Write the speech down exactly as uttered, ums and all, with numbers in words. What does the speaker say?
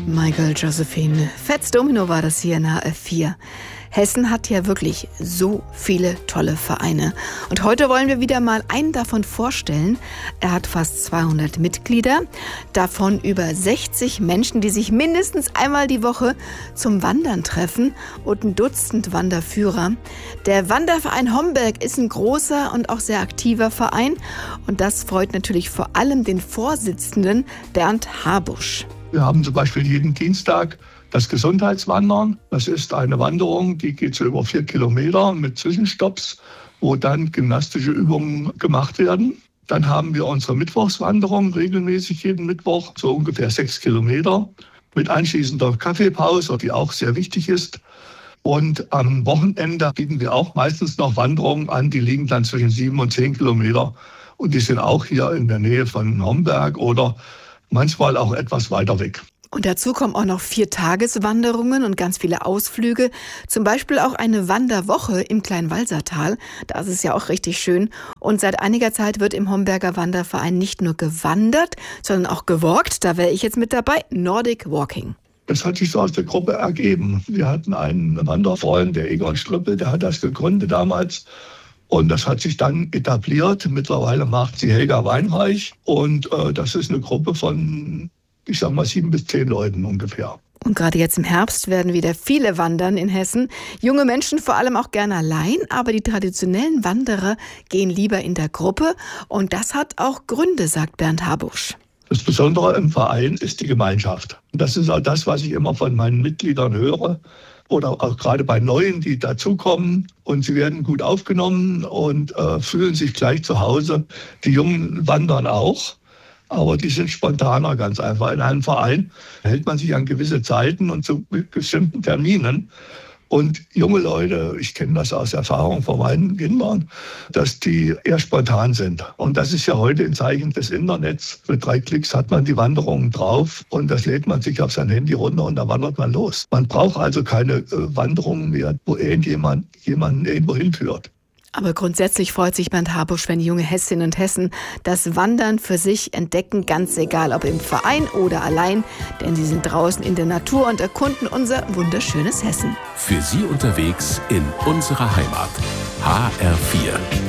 Michael Josephine. Fats Domino war das hier in H F vier. Hessen hat ja wirklich so viele tolle Vereine. Und heute wollen wir wieder mal einen davon vorstellen. Er hat fast zweihundert Mitglieder, davon über sechzig Menschen, die sich mindestens einmal die Woche zum Wandern treffen und ein Dutzend Wanderführer. Der Wanderverein Homberg ist ein großer und auch sehr aktiver Verein. Und das freut natürlich vor allem den Vorsitzenden Bernd Habusch. Wir haben zum Beispiel jeden Dienstag das Gesundheitswandern. Das ist eine Wanderung, die geht so über vier Kilometer mit Zwischenstopps, wo dann gymnastische Übungen gemacht werden. Dann haben wir unsere Mittwochswanderung regelmäßig jeden Mittwoch, so ungefähr sechs Kilometer, mit anschließender Kaffeepause, die auch sehr wichtig ist. Und am Wochenende bieten wir auch meistens noch Wanderungen an, die liegen dann zwischen sieben und zehn Kilometer. Und die sind auch hier in der Nähe von Homberg oder manchmal auch etwas weiter weg. Und dazu kommen auch noch vier Tageswanderungen und ganz viele Ausflüge. Zum Beispiel auch eine Wanderwoche im Kleinwalsertal. Da ist es ja auch richtig schön. Und seit einiger Zeit wird im Homberger Wanderverein nicht nur gewandert, sondern auch gewalkt. Da wäre ich jetzt mit dabei. Nordic Walking. Das hat sich so aus der Gruppe ergeben. Wir hatten einen Wanderfreund, der Egon Schlöppel, der hat das gegründet damals. Und das hat sich dann etabliert. Mittlerweile macht sie Helga Weinreich. Und äh, das ist eine Gruppe von, ich sag mal, sieben bis zehn Leuten ungefähr. Und gerade jetzt im Herbst werden wieder viele wandern in Hessen. Junge Menschen vor allem auch gerne allein, aber die traditionellen Wanderer gehen lieber in der Gruppe. Und das hat auch Gründe, sagt Bernd Habusch. Das Besondere im Verein ist die Gemeinschaft. Das ist auch das, was ich immer von meinen Mitgliedern höre. Oder auch gerade bei Neuen, die dazukommen und sie werden gut aufgenommen und äh, fühlen sich gleich zu Hause. Die Jungen wandern auch, aber die sind spontaner ganz einfach. In einem Verein hält man sich an gewisse Zeiten und zu bestimmten Terminen. Und junge Leute, ich kenne das aus Erfahrung von meinen Kindern, dass die eher spontan sind. Und das ist ja heute ein Zeichen des Internets. Mit drei Klicks hat man die Wanderungen drauf und das lädt man sich auf sein Handy runter und da wandert man los. Man braucht also keine äh, Wanderungen mehr, wo irgendjemand jemanden irgendwo hinführt. Aber grundsätzlich freut sich Bernd Habusch, wenn junge Hessinnen und Hessen das Wandern für sich entdecken, ganz egal ob im Verein oder allein, denn sie sind draußen in der Natur und erkunden unser wunderschönes Hessen. Für Sie unterwegs in unserer Heimat. H R vier.